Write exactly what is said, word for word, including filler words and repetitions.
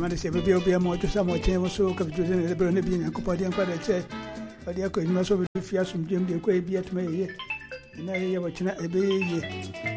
made se be obi ama ojo sama ochen so ka bijo ne be ne bi nyankopɔ de nkwa da che ɔde akɔ enuma so be fia som dwem de kɔ ebi atuma yeye na yeye wɔkyena ebe yeye